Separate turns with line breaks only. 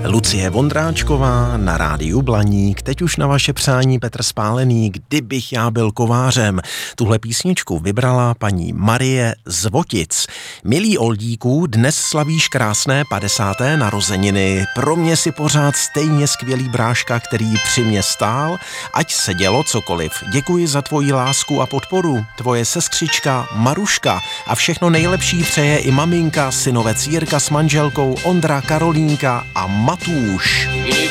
Lucie Vondráčková na rádiu Blaník, teď už na vaše přání Petr Spálený, Kdybych já byl kovářem. Tuhle písničku vybrala paní Marie z Votic. Milí oldíků, dnes slavíš krásné 50. narozeniny. Pro mě si pořád stejně skvělý bráška, který při mě stál, ať se dělo cokoliv. Děkuji za tvoji lásku a podporu. Tvoje sestřička Maruška a všechno nejlepší přeje i maminka, synovec Jirka s manželkou, Ondra, Karolínka a Matúš.